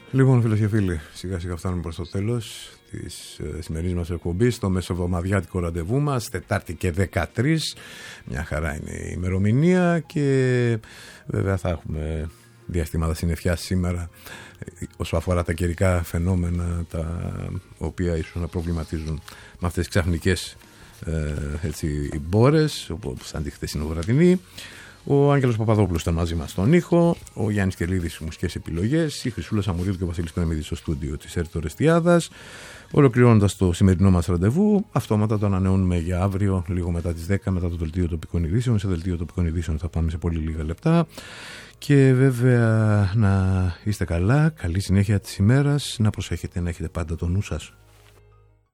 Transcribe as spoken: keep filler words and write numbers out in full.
Λοιπόν, φίλες και φίλοι, σιγά σιγά φτάνουμε προς το τέλος της ε, σημερινής μας εκπομπής, το μεσοβδομαδιάτικο ραντεβού μας, Τετάρτη και δεκατρείς. Μια χαρά είναι η ημερομηνία και βέβαια θα έχουμε διαστήματα συννεφιάς σήμερα όσο αφορά τα καιρικά φαινόμενα τα οποία ίσως να προβληματίζουν με αυτές τις ξαφνικές ε, έτσι, μπόρες, όπως σαν τη χθεσινή βραδινή. Ο Άγγελος Παπαδόπουλος ήταν μαζί μας στον ήχο, ο Γιάννης Κελίδης στις μουσικές επιλογές, η Χρυσούλα Σαμουρίδου και ο Βασίλης Κονεμίδης στο στούντιο της Έρτο Ρεστιάδας. Ολοκληρώνοντας το σημερινό μας ραντεβού, αυτόματα το ανανεώνουμε για αύριο, λίγο μετά τις δέκα, μετά το δελτίο τοπικών ειδήσεων. Σε δελτίο τοπικών ειδήσεων θα πάμε σε πολύ λίγα λεπτά. Και βέβαια να είστε καλά, καλή συνέχεια της ημέρας, να προσέχετε, να έχετε πάντα το νου σας.